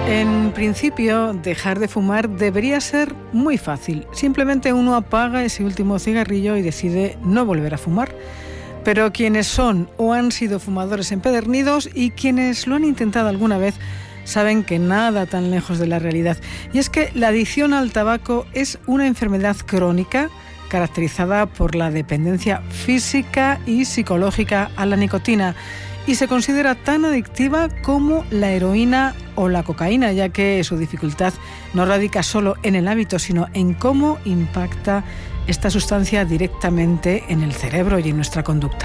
En principio, dejar de fumar debería ser muy fácil. Simplemente uno apaga ese último cigarrillo y decide no volver a fumar. Pero quienes son o han sido fumadores empedernidos y quienes lo han intentado alguna vez saben que nada tan lejos de la realidad. Y es que la adicción al tabaco es una enfermedad crónica caracterizada por la dependencia física y psicológica a la nicotina y se considera tan adictiva como la heroína o la cocaína, ya que su dificultad no radica solo en el hábito, sino en cómo impacta esta sustancia directamente en el cerebro y en nuestra conducta.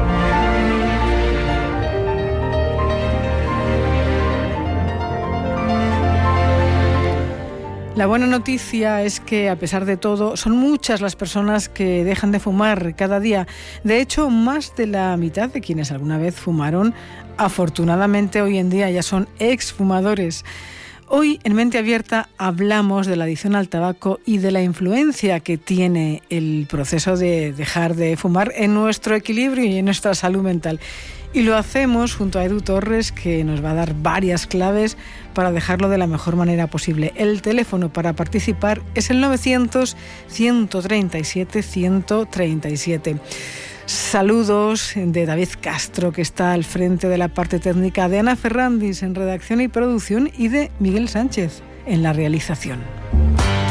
La buena noticia es que, a pesar de todo, son muchas las personas que dejan de fumar cada día. De hecho, más de la mitad de quienes alguna vez fumaron, afortunadamente hoy en día ya son exfumadores. Hoy, en Mente Abierta, hablamos de la adicción al tabaco y de la influencia que tiene el proceso de dejar de fumar en nuestro equilibrio y en nuestra salud mental. Y lo hacemos junto a Edu Torres, que nos va a dar varias claves para dejarlo de la mejor manera posible. El teléfono para participar es el 900-137-137. Saludos de David Castro, que está al frente de la parte técnica, de Ana Ferrandis en redacción y producción y de Miguel Sánchez en la realización.